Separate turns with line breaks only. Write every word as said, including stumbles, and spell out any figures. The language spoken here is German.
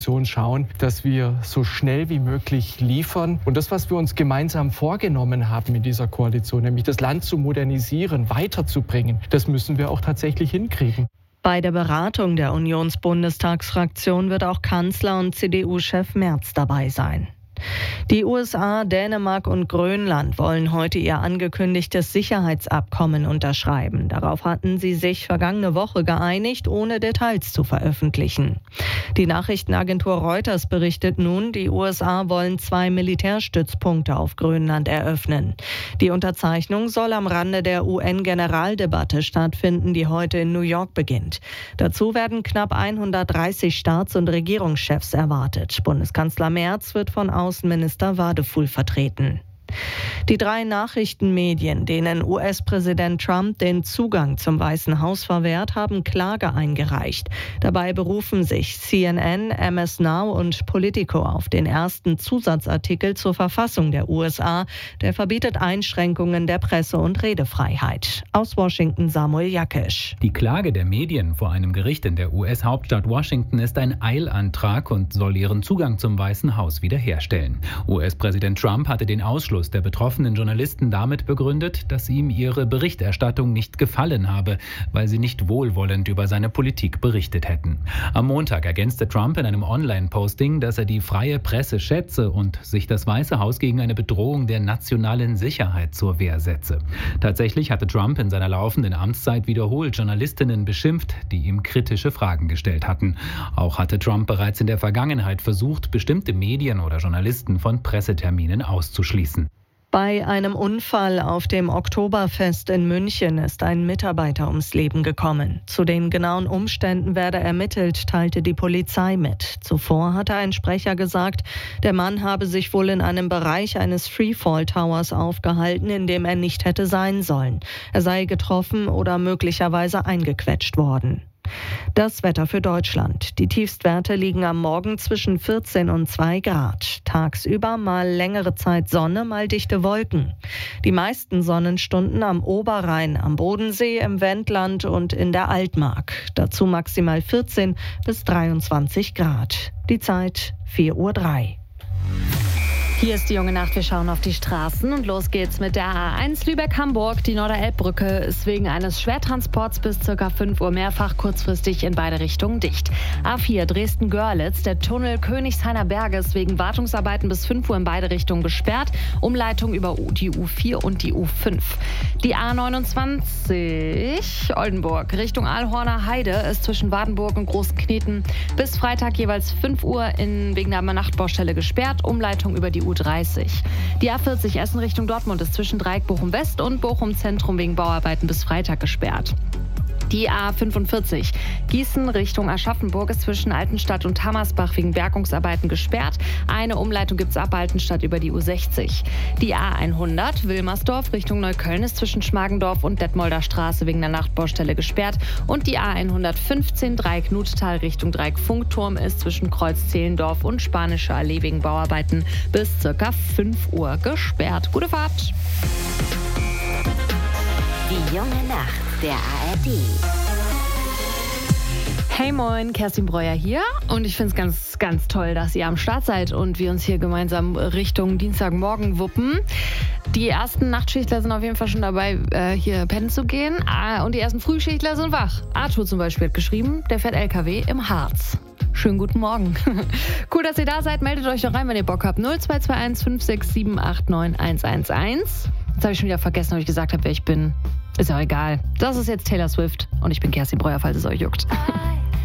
schauen, dass wir so schnell wie möglich liefern. Und das, was wir uns gemeinsam vorgenommen haben in dieser Koalition, nämlich das Land zu modernisieren, weiterzubringen, das müssen wir auch tatsächlich hinkriegen.
Bei der Beratung der Unionsbundestagsfraktion wird auch Kanzler und C D U-Chef Merz dabei sein. Die U S A, Dänemark und Grönland wollen heute ihr angekündigtes Sicherheitsabkommen unterschreiben. Darauf hatten sie sich vergangene Woche geeinigt, ohne Details zu veröffentlichen. Die Nachrichtenagentur Reuters berichtet nun, die U S A wollen zwei Militärstützpunkte auf Grönland eröffnen. Die Unterzeichnung soll am Rande der U N-Generaldebatte stattfinden, die heute in New York beginnt. Dazu werden knapp hundertdreißig Staats- und Regierungschefs erwartet. Bundeskanzler Merz wird von Außenminister Wadefuhl vertreten. Die drei Nachrichtenmedien, denen U S-Präsident Trump den Zugang zum Weißen Haus verwehrt, haben Klage eingereicht. Dabei berufen sich C N N, M S Now und Politico auf den ersten Zusatzartikel zur Verfassung der U S A. Der verbietet Einschränkungen der Presse- und Redefreiheit. Aus Washington Samuel Jakesch.
Die Klage der Medien vor einem Gericht in der U S-Hauptstadt Washington ist ein Eilantrag und soll ihren Zugang zum Weißen Haus wiederherstellen. U S-Präsident Trump hatte den Ausschluss der betroffenen Journalisten damit begründet, dass ihm ihre Berichterstattung nicht gefallen habe, weil sie nicht wohlwollend über seine Politik berichtet hätten. Am Montag ergänzte Trump in einem Online-Posting, dass er die freie Presse schätze und sich das Weiße Haus gegen eine Bedrohung der nationalen Sicherheit zur Wehr setze. Tatsächlich hatte Trump in seiner laufenden Amtszeit wiederholt Journalistinnen beschimpft, die ihm kritische Fragen gestellt hatten. Auch hatte Trump bereits in der Vergangenheit versucht, bestimmte Medien oder Journalisten von Presseterminen auszuschließen.
Bei einem Unfall auf dem Oktoberfest in München ist ein Mitarbeiter ums Leben gekommen. Zu den genauen Umständen werde ermittelt, teilte die Polizei mit. Zuvor hatte ein Sprecher gesagt, der Mann habe sich wohl in einem Bereich eines Freefall Towers aufgehalten, in dem er nicht hätte sein sollen. Er sei getroffen oder möglicherweise eingequetscht worden. Das Wetter für Deutschland. Die Tiefstwerte liegen am Morgen zwischen vierzehn und zwei Grad. Tagsüber mal längere Zeit Sonne, mal dichte Wolken. Die meisten Sonnenstunden am Oberrhein, am Bodensee, im Wendland und in der Altmark. Dazu maximal vierzehn bis dreiundzwanzig Grad. Die Zeit vier Uhr drei.
Hier ist die junge Nacht, wir schauen auf die Straßen und los geht's mit der A eins Lübeck-Hamburg. Die Norderelbbrücke ist wegen eines Schwertransports bis ca. fünf Uhr mehrfach kurzfristig in beide Richtungen dicht. A vier Dresden-Görlitz, der Tunnel Königshainer Berge ist wegen Wartungsarbeiten bis fünf Uhr in beide Richtungen gesperrt. Umleitung über die U vier und die U fünf. Die A neunundzwanzig Oldenburg Richtung Aalhorner Heide ist zwischen Wardenburg und Großenkneten bis Freitag jeweils fünf Uhr in, wegen einer Nachtbaustelle gesperrt. Umleitung über die U dreißig. Die A vierzig Essen Richtung Dortmund ist zwischen Dreieck Bochum West und Bochum Zentrum wegen Bauarbeiten bis Freitag gesperrt. Die A fünfundvierzig Gießen Richtung Aschaffenburg ist zwischen Altenstadt und Hammersbach wegen Bergungsarbeiten gesperrt. Eine Umleitung gibt es ab Altenstadt über die U sechzig. Die A hundert Wilmersdorf Richtung Neukölln ist zwischen Schmargendorf und Detmolder Straße wegen der Nachtbaustelle gesperrt. Und die A hundertfünfzehn Dreieck Nuttal Richtung Dreieck Funkturm ist zwischen Kreuz Zehlendorf und Spanische Allee wegen Bauarbeiten bis ca. fünf Uhr gesperrt. Gute Fahrt!
Die junge Nacht der A R D.
Hey moin, Kerstin Breuer hier und ich finde es ganz, ganz toll, dass ihr am Start seid und wir uns hier gemeinsam Richtung Dienstagmorgen wuppen. Die ersten Nachtschichtler sind auf jeden Fall schon dabei, äh, hier pennen zu gehen und die ersten Frühschichtler sind wach. Arthur zum Beispiel hat geschrieben, der fährt L K W im Harz. Schönen guten Morgen. Cool, dass ihr da seid. Meldet euch doch rein, wenn ihr Bock habt. null zwei zwei eins fünf sechs sieben acht neun eins eins eins. Jetzt habe ich schon wieder vergessen, ob ich gesagt habe, wer ich bin. Ist ja auch egal. Das ist jetzt Taylor Swift und ich bin Kerstin Breuer, falls es euch juckt.